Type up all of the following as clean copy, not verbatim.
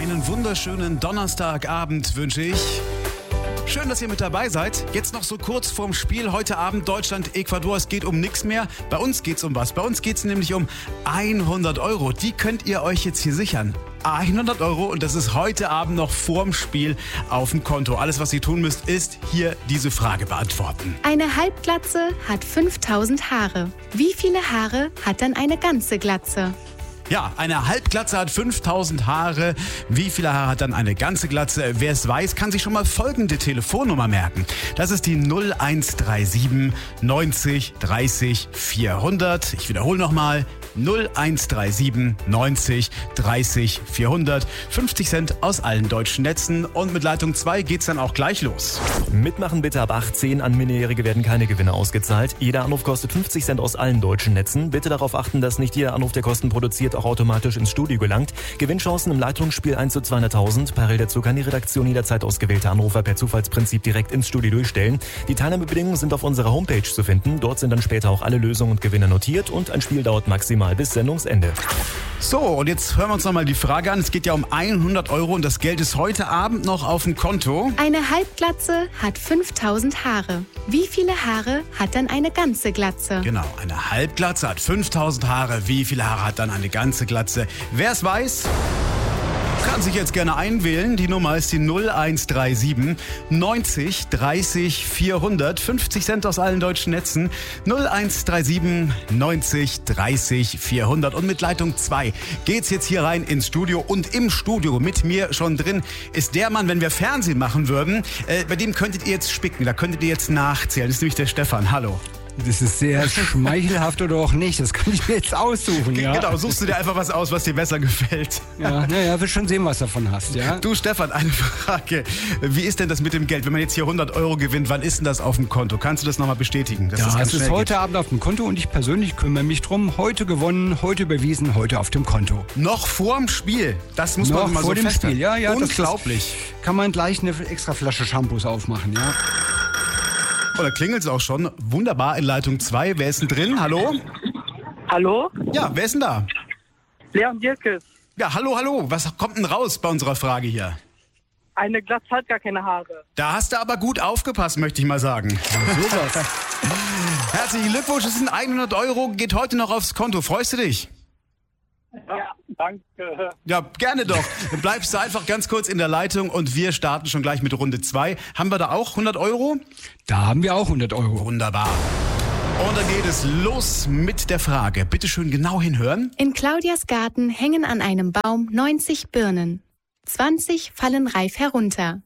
Einen wunderschönen Donnerstagabend wünsche ich. Schön, dass ihr mit dabei seid. Jetzt noch so kurz vorm Spiel. Heute Abend Deutschland-Ecuador. Es geht um nichts mehr. Bei uns geht's um was. Bei uns geht's nämlich um 100 Euro. Die könnt ihr euch jetzt hier sichern. 100 Euro und das ist heute Abend noch vorm Spiel auf dem Konto. Alles, was ihr tun müsst, ist hier diese Frage beantworten. Eine Halbglatze hat 5000 Haare. Wie viele Haare hat dann eine ganze Glatze? Ja, eine Halbglatze hat 5000 Haare. Wie viele Haare hat dann eine ganze Glatze? Wer es weiß, kann sich schon mal folgende Telefonnummer merken. Das ist die 0137 90 30 400. Ich wiederhole nochmal. 0137 90 30 400. 50 Cent aus allen deutschen Netzen. Und mit Leitung 2 geht's dann auch gleich los. Mitmachen bitte ab 18. An Minderjährige werden keine Gewinne ausgezahlt. Jeder Anruf kostet 50 Cent aus allen deutschen Netzen. Bitte darauf achten, dass nicht jeder Anruf, der Kosten produziert, auch automatisch ins Studio gelangt. Gewinnchancen im Leitungsspiel 1 zu 200.000. Parallel dazu kann die Redaktion jederzeit ausgewählte Anrufer per Zufallsprinzip direkt ins Studio durchstellen. Die Teilnahmebedingungen sind auf unserer Homepage zu finden. Dort sind dann später auch alle Lösungen und Gewinne notiert und ein Spiel dauert maximal bis Sendungsende. So, und jetzt hören wir uns nochmal die Frage an. Es geht ja um 100 Euro und das Geld ist heute Abend noch auf dem Konto. Eine Halbglatze hat 5000 Haare. Wie viele Haare hat dann eine ganze Glatze? Genau, eine Halbglatze hat 5000 Haare. Wie viele Haare hat dann eine ganze Glatze? Wer es weiß, kann sich jetzt gerne einwählen. Die Nummer ist die 0137 90 30 400. 50 Cent aus allen deutschen Netzen. 0137 90 30 400. Und mit Leitung 2 geht's jetzt hier rein ins Studio. Und im Studio mit mir schon drin ist der Mann, wenn wir Fernsehen machen würden, bei dem könntet ihr jetzt spicken. Da könntet ihr jetzt nachzählen. Das ist nämlich der Stefan. Hallo. Das ist sehr schmeichelhaft oder auch nicht. Das kann ich mir jetzt aussuchen, ja. Genau, suchst du dir einfach was aus, was dir besser gefällt. Ja, naja, wir schon sehen, was davon hast, ja. Du, Stefan, eine Frage. Wie ist denn das mit dem Geld? Wenn man jetzt hier 100 Euro gewinnt, wann ist denn das auf dem Konto? Kannst du das nochmal bestätigen? Das ist heute Abend auf dem Konto und ich persönlich kümmere mich drum. Heute gewonnen, heute überwiesen, heute auf dem Konto. Noch vorm Spiel? Das muss man mal so festhalten. Vor dem Spiel, ja. Unglaublich. Kann man gleich eine extra Flasche Shampoos aufmachen, ja. Oh, da klingelt es auch schon. Wunderbar in Leitung 2. Wer ist denn drin? Hallo? Hallo? Ja, wer ist denn da? Leon Dirkes. Ja, hallo. Was kommt denn raus bei unserer Frage hier? Eine Glatze hat gar keine Haare. Da hast du aber gut aufgepasst, möchte ich mal sagen. Sowas. Herzlichen Glückwunsch, es sind 100 Euro, geht heute noch aufs Konto. Freust du dich? Ja, danke. Ja, gerne doch. Dann bleibst du einfach ganz kurz in der Leitung und wir starten schon gleich mit Runde 2. Haben wir da auch 100 Euro? Da haben wir auch 100 Euro. Wunderbar. Und dann geht es los mit der Frage. Bitte schön genau hinhören. In Claudias Garten hängen an einem Baum 90 Birnen. 20 fallen reif herunter.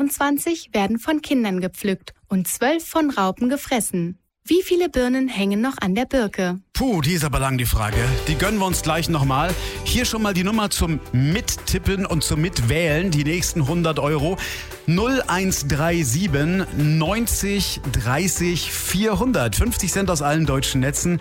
24 werden von Kindern gepflückt und 12 von Raupen gefressen. Wie viele Birnen hängen noch an der Birke? Puh, die ist aber lang, die Frage. Die gönnen wir uns gleich nochmal. Hier schon mal die Nummer zum Mittippen und zum Mitwählen. Die nächsten 100 Euro. 0137 90 30 400. 50 Cent aus allen deutschen Netzen.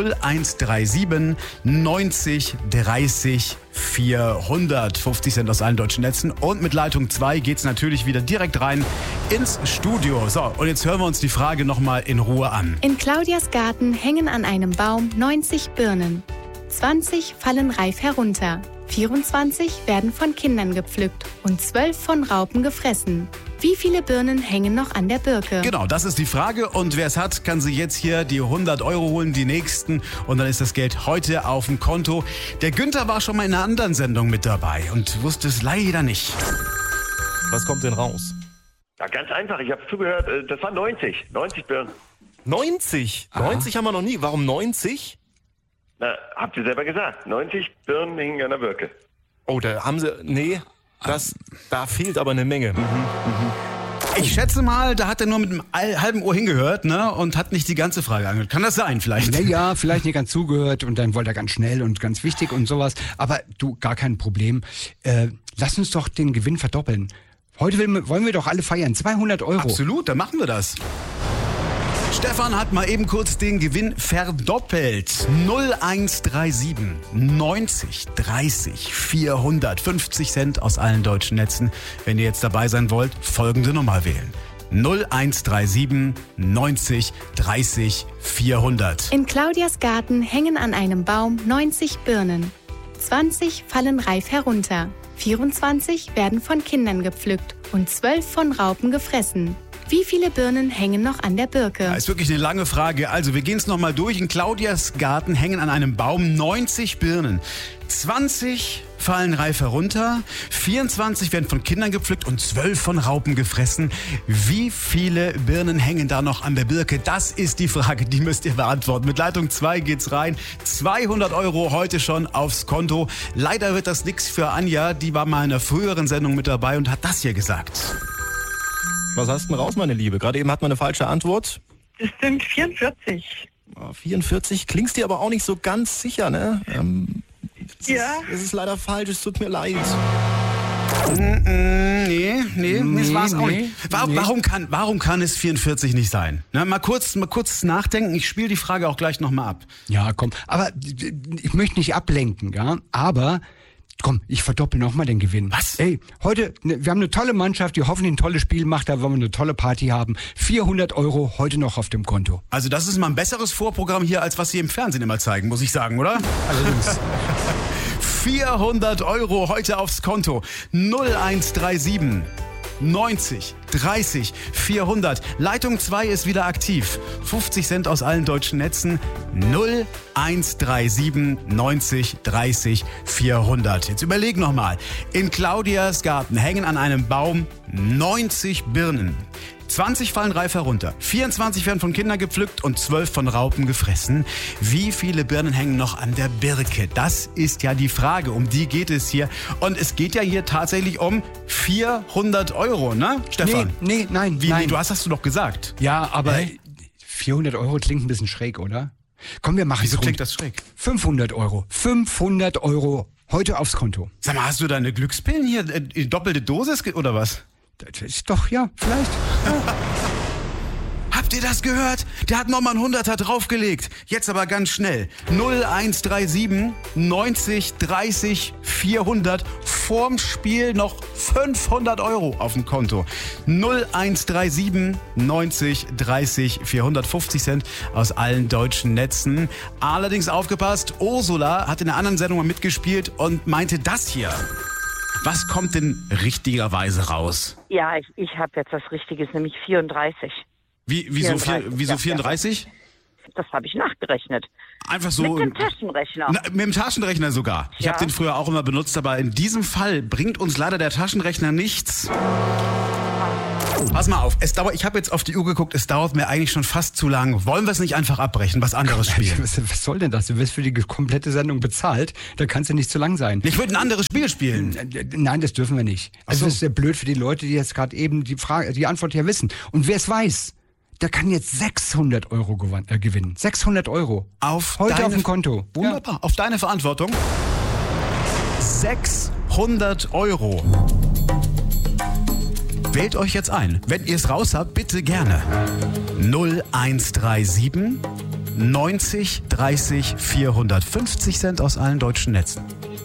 0137 90 30 400. 50 Cent aus allen deutschen Netzen. Und mit Leitung 2 geht's natürlich wieder direkt rein ins Studio. So, und jetzt hören wir uns die Frage nochmal in Ruhe an. In Claudias Garten hängen an einem Baum 90 Birnen. 20 fallen reif herunter. 24 werden von Kindern gepflückt und 12 von Raupen gefressen. Wie viele Birnen hängen noch an der Birke? Genau, das ist die Frage. Und wer es hat, kann sich jetzt hier die 100 Euro holen, die nächsten. Und dann ist das Geld heute auf dem Konto. Der Günther war schon mal in einer anderen Sendung mit dabei und wusste es leider nicht. Was kommt denn raus? Ja, ganz einfach. Ich habe zugehört. Das waren 90. 90 Birnen. 90? 90 haben wir noch nie. Warum 90? Na, habt ihr selber gesagt. 90 Birnen hingen an der Birke. Oh, da haben sie... Nee, da fehlt aber eine Menge. Ich schätze mal, da hat er nur mit einem halben Ohr hingehört, ne? Und hat nicht die ganze Frage angehört. Kann das sein, vielleicht? Naja, vielleicht nicht ganz zugehört und dann wollte er ganz schnell und ganz wichtig und sowas. Aber du, gar kein Problem. Lass uns doch den Gewinn verdoppeln. Heute wollen wir doch alle feiern. 200 Euro. Absolut, dann machen wir das. Stefan hat mal eben kurz den Gewinn verdoppelt. 0137 90 30 400. 50 Cent aus allen deutschen Netzen. Wenn ihr jetzt dabei sein wollt, folgende Nummer wählen. 0137 90 30 400. In Claudias Garten hängen an einem Baum 90 Birnen. 20 fallen reif herunter. 24 werden von Kindern gepflückt und 12 von Raupen gefressen. Wie viele Birnen hängen noch an der Birke? Das ist wirklich eine lange Frage. Also, wir gehen es nochmal durch. In Claudias Garten hängen an einem Baum 90 Birnen. 20 fallen reif herunter, 24 werden von Kindern gepflückt und 12 von Raupen gefressen. Wie viele Birnen hängen da noch an der Birke? Das ist die Frage, die müsst ihr beantworten. Mit Leitung 2 geht's rein. 200 € heute schon aufs Konto. Leider wird das nix für Anja. Die war mal in einer früheren Sendung mit dabei und hat das hier gesagt. Was hast du denn raus, meine Liebe? Gerade eben hat man eine falsche Antwort. Das sind 44. 44 klingst dir aber auch nicht so ganz sicher, ne? Ja. Es ist leider falsch, es tut mir leid. Nee, das war's auch nicht. Nee. Warum kann es 44 nicht sein? Na, mal kurz nachdenken. Ich spiele die Frage auch gleich nochmal ab. Ja, komm. Aber ich möchte nicht ablenken, ja. Aber komm, ich verdoppel nochmal den Gewinn. Was? Ey, heute, wir haben eine tolle Mannschaft, die hoffentlich ein tolles Spiel macht, da wollen wir eine tolle Party haben. 400 € heute noch auf dem Konto. Also das ist mal ein besseres Vorprogramm hier, als was Sie im Fernsehen immer zeigen, muss ich sagen, oder? Allerdings. 400 € heute aufs Konto. 0137 90 30 400. Leitung 2 ist wieder aktiv. 50 Cent aus allen deutschen Netzen. 0137 90 30 400. Jetzt überleg nochmal. In Claudias Garten hängen an einem Baum 90 Birnen. 20 fallen reif herunter, 24 werden von Kindern gepflückt und 12 von Raupen gefressen. Wie viele Birnen hängen noch an der Birke? Das ist ja die Frage, um die geht es hier. Und es geht ja hier tatsächlich um 400 €, ne, Stefan? Nein. Wie, du hast du doch gesagt. Ja, aber 400 € klingt ein bisschen schräg, oder? Komm, wir machen es Wieso rund. klingt das schräg? 500 €. 500 € heute aufs Konto. Sag mal, hast du deine Glückspillen hier in doppelte Dosis oder was? Das ist doch, ja, vielleicht. Ja. Habt ihr das gehört? Der hat nochmal einen 100er draufgelegt. Jetzt aber ganz schnell. 0137 90 30 400. Vorm Spiel noch 500 € auf dem Konto. 0137 90 30 450 Cent aus allen deutschen Netzen. Allerdings aufgepasst, Ursula hat in einer anderen Sendung mal mitgespielt und meinte das hier. Was kommt denn richtigerweise raus? Ja, ich habe jetzt was Richtiges, nämlich 34. Wieso 34? 34? Das habe ich nachgerechnet. Einfach so. Mit dem Taschenrechner. Mit dem Taschenrechner sogar. Ich Ja. habe den früher auch immer benutzt, aber in diesem Fall bringt uns leider der Taschenrechner nichts. Pass mal auf, ich habe jetzt auf die Uhr geguckt, es dauert mir eigentlich schon fast zu lang. Wollen wir es nicht einfach abbrechen, was anderes spielen? Was soll denn das? Du wirst für die komplette Sendung bezahlt. Da kann es ja nicht zu lang sein. Ich würde ein anderes Spiel spielen. Nein, das dürfen wir nicht. Also so. das ist sehr blöd für die Leute, die jetzt gerade eben die Antwort ja wissen. Und wer es weiß, der kann jetzt 600 € gewinnen. 600 €. Heute auf dem Konto. Wunderbar. Auf deine Verantwortung. 600 €. Wählt euch jetzt ein. Wenn ihr es raus habt, bitte gerne. 0137 90 30 400. 50 Cent aus allen deutschen Netzen.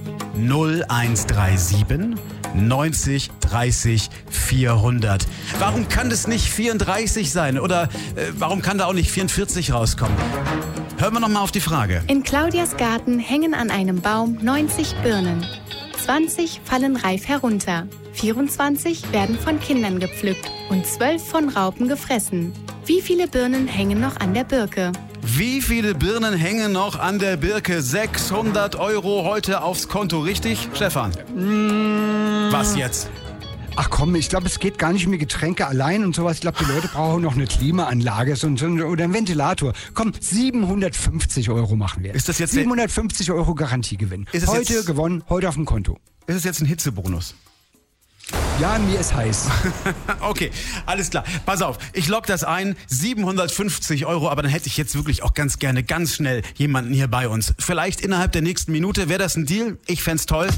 0137 90 30 400. Warum kann das nicht 34 sein? Oder warum kann da auch nicht 44 rauskommen? Hören wir nochmal auf die Frage. In Claudias Garten hängen an einem Baum 90 Birnen. 20 fallen reif herunter. 24 werden von Kindern gepflückt und 12 von Raupen gefressen. Wie viele Birnen hängen noch an der Birke? Wie viele Birnen hängen noch an der Birke? 600 € heute aufs Konto, richtig, Stefan? Was jetzt? Ach komm, ich glaube, es geht gar nicht um die Getränke allein und sowas. Ich glaube, die Leute brauchen noch eine Klimaanlage oder einen Ventilator. Komm, 750 € machen wir. Ist das jetzt 750 € Garantiegewinn. Ist es Heute jetzt- gewonnen, heute auf dem Konto. Ist es jetzt ein Hitzebonus? Ja, mir ist heiß. Okay, alles klar. Pass auf, ich log das ein. 750 €, aber dann hätte ich jetzt wirklich auch ganz gerne ganz schnell jemanden hier bei uns. Vielleicht innerhalb der nächsten Minute. Wäre das ein Deal? Ich fänd's toll.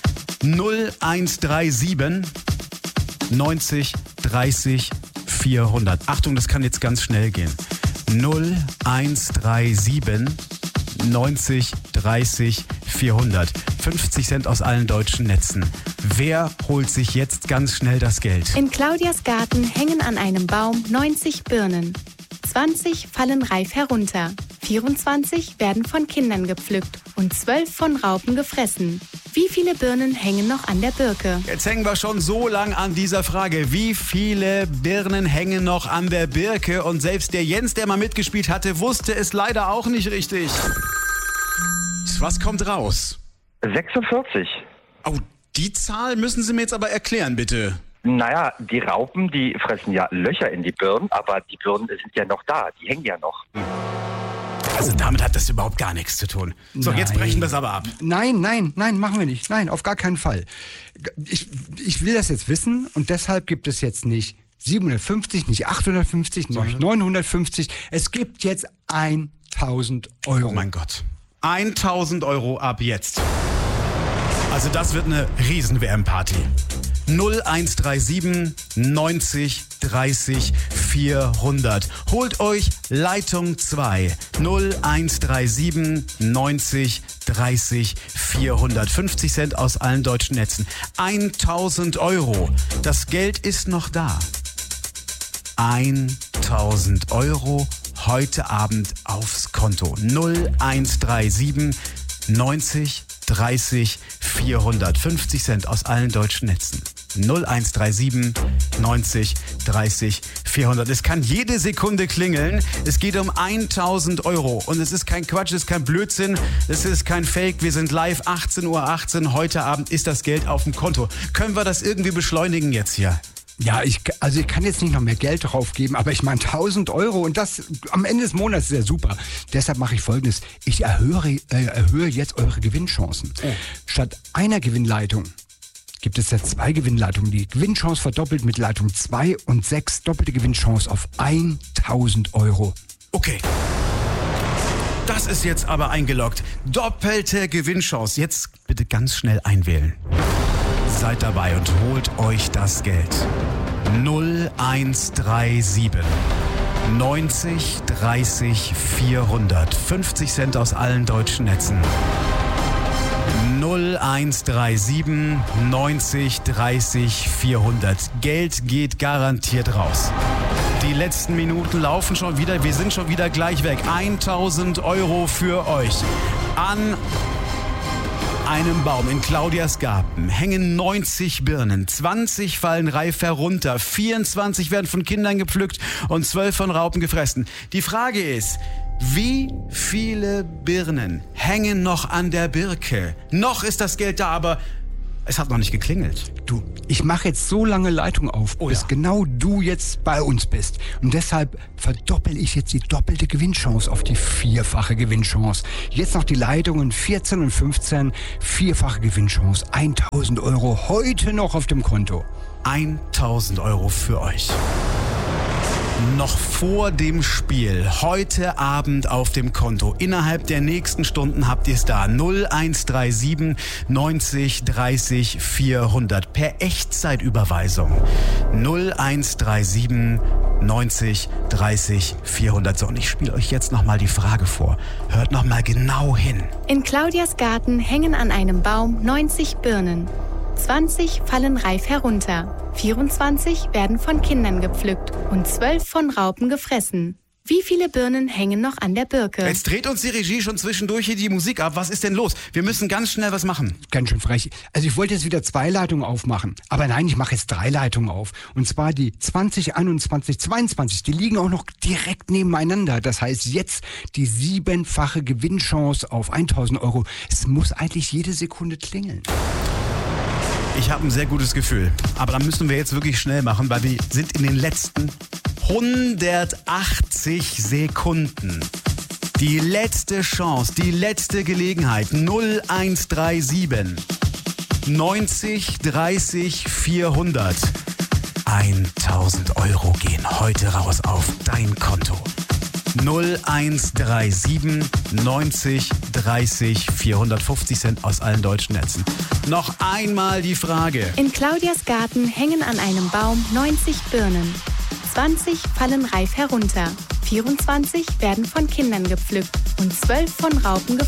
0137 90 30 400. Achtung, das kann jetzt ganz schnell gehen. 0137 90 30 400. 50 Cent aus allen deutschen Netzen. Wer holt sich jetzt ganz schnell das Geld? In Claudias Garten hängen an einem Baum 90 Birnen. 20 fallen reif herunter. 24 werden von Kindern gepflückt und 12 von Raupen gefressen. Wie viele Birnen hängen noch an der Birke? Jetzt hängen wir schon so lang an dieser Frage. Wie viele Birnen hängen noch an der Birke? Und selbst der Jens, der mal mitgespielt hatte, wusste es leider auch nicht richtig. Was kommt raus? 46. Oh, die Zahl müssen Sie mir jetzt aber erklären, bitte. Naja, die Raupen, die fressen ja Löcher in die Birnen, aber die Birnen sind ja noch da, die hängen ja noch. Also damit hat das überhaupt gar nichts zu tun. So, Nein. jetzt brechen wir es aber ab. Nein, machen wir nicht. Nein, auf gar keinen Fall. Ich will das jetzt wissen und deshalb gibt es jetzt nicht 750, nicht 850, nicht 950. Es gibt jetzt 1000 Euro. Oh mein Gott. 1000 Euro ab jetzt. Also das wird eine Riesen-WM-Party. 0137 90 30 400. Holt euch Leitung 2. 0137 90 30 400. 50 Cent aus allen deutschen Netzen. 1000 Euro. Das Geld ist noch da. 1000 Euro heute Abend aufs Konto. 0137 90 30 400. 50 Cent aus allen deutschen Netzen. 0137 90 30 400. Es kann jede Sekunde klingeln. Es geht um 1000 Euro. Und es ist kein Quatsch, es ist kein Blödsinn, es ist kein Fake. Wir sind live, 18:18 Uhr. Heute Abend ist das Geld auf dem Konto. Können wir das irgendwie beschleunigen jetzt hier? Ja, ich kann jetzt nicht noch mehr Geld drauf geben, aber ich meine 1000 Euro und das am Ende des Monats ist ja super. Deshalb mache ich Folgendes. Ich erhöhe jetzt eure Gewinnchancen. Oh. Statt einer Gewinnleitung gibt es jetzt 2 Gewinnleitungen. Die Gewinnchance verdoppelt mit Leitung 2 und 6. Doppelte Gewinnchance auf 1000 Euro. Okay. Das ist jetzt aber eingeloggt. Doppelte Gewinnchance. Jetzt bitte ganz schnell einwählen. Seid dabei und holt euch das Geld. 0137 90 30 400. 50 Cent aus allen deutschen Netzen. 0137 90 30 400. Geld geht garantiert raus. Die letzten Minuten laufen schon wieder. Wir sind schon wieder gleich weg. 1000 Euro für euch. An einem Baum in Claudias Garten hängen 90 Birnen, 20 fallen reif herunter, 24 werden von Kindern gepflückt und 12 von Raupen gefressen. Die Frage ist, wie viele Birnen hängen noch an der Birke? Noch ist das Geld da, aber es hat noch nicht geklingelt. Du, ich mache jetzt so lange Leitung auf, bis genau du jetzt bei uns bist. Und deshalb verdoppel ich jetzt die doppelte Gewinnchance auf die 4-fache Gewinnchance. Jetzt noch die Leitungen 14 und 15, 4-fache Gewinnchance, 1000 Euro heute noch auf dem Konto. 1000 Euro für euch. Noch vor dem Spiel, heute Abend auf dem Konto. Innerhalb der nächsten Stunden habt ihr es da. 0137 90 30 400. Per Echtzeitüberweisung. 0137 90 30 400. So, und ich spiele euch jetzt nochmal die Frage vor. Hört nochmal genau hin. In Claudias Garten hängen an einem Baum 90 Birnen. 20 fallen reif herunter. 24 werden von Kindern gepflückt und 12 von Raupen gefressen. Wie viele Birnen hängen noch an der Birke? Jetzt dreht uns die Regie schon zwischendurch hier die Musik ab. Was ist denn los? Wir müssen ganz schnell was machen. Ganz schön frech. Also ich wollte jetzt wieder 2 Leitungen aufmachen. Aber nein, ich mache jetzt 3 Leitungen auf. Und zwar die 20, 21, 22. Die liegen auch noch direkt nebeneinander. Das heißt jetzt die 7-fache Gewinnchance auf 1000 Euro. Es muss eigentlich jede Sekunde klingeln. Ich habe ein sehr gutes Gefühl. Aber dann müssen wir jetzt wirklich schnell machen, weil wir sind in den letzten 180 Sekunden. Die letzte Chance, die letzte Gelegenheit. 0137 90 30 400. 1000 Euro gehen heute raus auf dein Konto. 0137 90 30 450 Cent aus allen deutschen Netzen. Noch einmal die Frage. In Claudias Garten hängen an einem Baum 90 Birnen. 20 fallen reif herunter. 24 werden von Kindern gepflückt und 12 von Raupen gefressen.